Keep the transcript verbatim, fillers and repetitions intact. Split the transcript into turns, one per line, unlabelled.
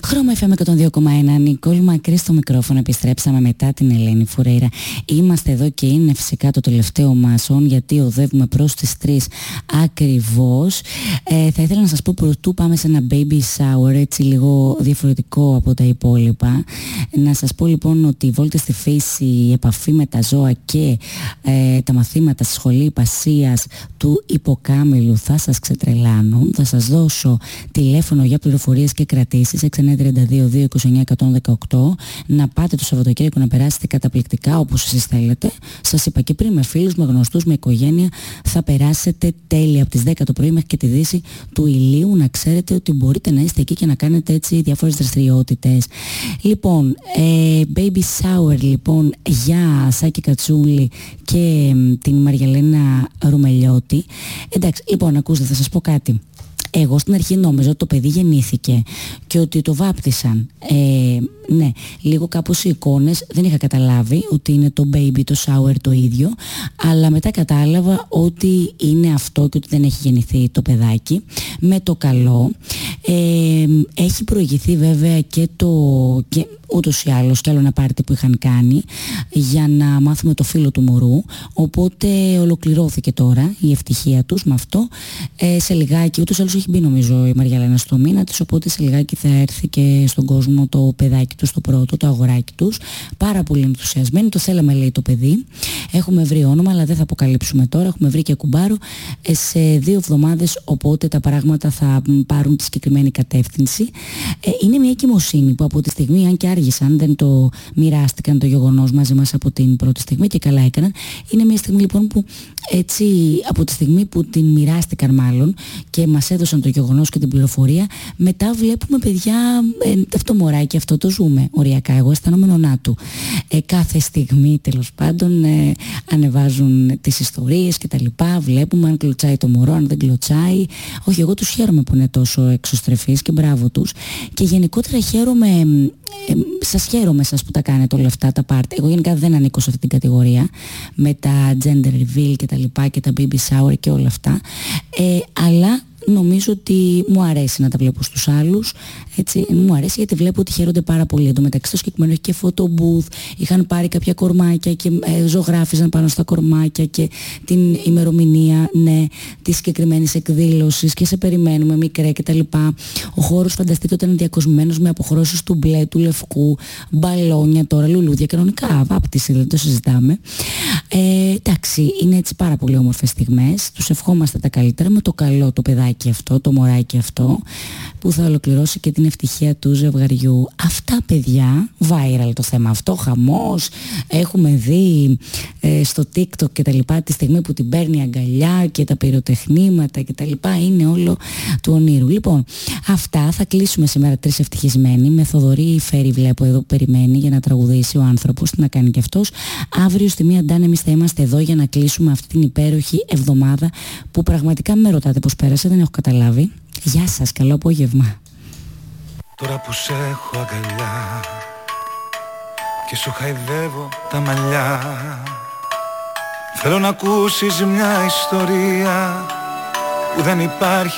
Χρώμα εφ εμ εκατόν δύο κόμμα ένα, Νικόλ Μακρύ στο μικρόφωνο. Επιστρέψαμε μετά την Ελένη Φουρέιρα. Είμαστε εδώ και είναι φυσικά το τελευταίο μας on, γιατί οδεύουμε προς τις τρεις ακριβώς. Ε, θα ήθελα να σας πω πρωτού πάμε σε ένα baby shower, έτσι λίγο διαφορετικό από τα υπόλοιπα. Να σας πω λοιπόν ότι η βόλτα στη φύση, η επαφή με τα ζώα και ε, τα μαθήματα στη σχολή υπασίας του Υποκάμιλου θα σας ξετρελάνουν. Θα σας δώσω τηλέφωνο για πληροφορίες και κρατήσεις έξι εννιά τρία δύο δύο είκοσι εννιά εκατόν δεκαοκτώ. Να πάτε το Σαββατοκύριακο να περάσετε καταπληκτικά όπως εσείς θέλετε. Σας είπα και πριν, με φίλους, με γνωστούς, με οικογένεια θα περάσετε τέλεια από τις δέκα το πρωί μέχρι και τη δύση του ηλίου. Να ξέρετε ότι μπορείτε να είστε εκεί και να κάνετε έτσι διάφορες δραστηριότητες. Λοιπόν, ε, baby shower λοιπόν για Σάκη Κατσούλη και ε, την Μαριαλένα Ρουμελιώτη. Εντάξει, λοιπόν, ακούστε, θα σας πω κάτι. Εγώ στην αρχή νόμιζα ότι το παιδί γεννήθηκε και ότι το βάπτισαν. Ε, ναι, λίγο κάπως οι εικόνες δεν είχα καταλάβει ότι είναι το baby, το shower το ίδιο, αλλά μετά κατάλαβα ότι είναι αυτό και ότι δεν έχει γεννηθεί το παιδάκι. Με το καλό. Ε, έχει προηγηθεί βέβαια και το... Και, ούτως ή άλλως κι άλλο ένα πάρτι που είχαν κάνει για να μάθουμε το φίλο του μωρού, οπότε ολοκληρώθηκε τώρα η ευτυχία τους με αυτό. Ε, σε λιγάκι, ούτως ή άλλως έχει μπει νομίζω η Μαριαλένα στο μήνα της, οπότε σε λιγάκι θα έρθει και στον κόσμο το παιδάκι τους, το πρώτο, το αγοράκι τους. Πάρα πολύ ενθουσιασμένοι, το θέλαμε λέει το παιδί. Έχουμε βρει όνομα, αλλά δεν θα αποκαλύψουμε τώρα, έχουμε βρει και κουμπάρο ε, σε δύο εβδομάδες, οπότε τα πράγματα θα πάρουν τη συγκεκριμένη κατεύθυνση. Ε, είναι μια εγκυμοσύνη που από τη στιγμή, αν και άργησαν, δεν το μοιράστηκαν το γεγονός μαζί μας από την πρώτη στιγμή και καλά έκαναν. Είναι μια στιγμή λοιπόν που έτσι από τη στιγμή που την μοιράστηκαν μάλλον και μας έδωσαν το γεγονός και την πληροφορία, μετά βλέπουμε παιδιά ε, αυτό μωράκι, αυτό το ζούμε οριακά. Εγώ αισθάνομαι νονά του. Ε, κάθε στιγμή τέλος πάντων ε, ανεβάζουν τις ιστορίες και τα λοιπά, βλέπουμε αν κλωτσάει το μωρό, αν δεν κλωτσάει. Όχι, εγώ τους χαίρομαι που είναι τόσο εξωστρεφείς και μπράβο τους. Και γενικότερα χαίρομαι, ε, σας χαίρομαι σας που τα κάνετε όλα αυτά τα πάρτι. Εγώ γενικά δεν ανήκω σε αυτή την κατηγορία με τα gender reveal και τα λοιπά και τα baby shower και όλα αυτά, ε, αλλά νομίζω ότι μου αρέσει να τα βλέπω στους άλλους, έτσι, μου αρέσει γιατί βλέπω ότι χαίρονται πάρα πολύ. Εν τω μεταξύ στο συγκεκριμένο έχει και photo booth, είχαν πάρει κάποια κορμάκια και ε, ζωγράφιζαν πάνω στα κορμάκια και την ημερομηνία, ναι, της συγκεκριμένης εκδήλωσης και σε περιμένουμε μικρέ και τα λοιπά. Ο χώρος φανταστείτε ότι ήταν διακοσμημένος με αποχρώσεις του μπλε, του λευκού, μπαλόνια τώρα, λουλούδια, κανονικά βάπτιση, δεν το συζητάμε. Ε, εντάξει, είναι έτσι πάρα πολύ όμορφες στιγμές, τους ευχόμαστε τα καλύτερα, με το καλό το παιδάκι και αυτό, το μωράκι αυτό που θα ολοκληρώσει και την ευτυχία του ζευγαριού. Αυτά παιδιά, viral το θέμα αυτό, χαμός, έχουμε δει ε, στο TikTok και τα λοιπά τη στιγμή που την παίρνει αγκαλιά και τα πυροτεχνήματα και τα λοιπά, είναι όλο του ονείρου. Λοιπόν, αυτά θα κλείσουμε σήμερα τρεις ευτυχισμένοι, με Θοδωρή Φέρη βλέπω εδώ που περιμένει για να τραγουδήσει ο άνθρωπος, τι να κάνει και αυτός. Αύριο στη μία Ντάν εμείς θα είμαστε εδώ για να κλείσουμε αυτή την υπέροχη εβδομάδα που πραγματικά με ρωτάτε πώς πέρασε, δεν έχω καταλάβει. Γεια σας, καλό απόγευμα.
Τώρα που σε έχω αγκαλιά και σου χαϊδεύω τα μαλλιά, θέλω να ακούσεις μια ιστορία που δεν υπάρχει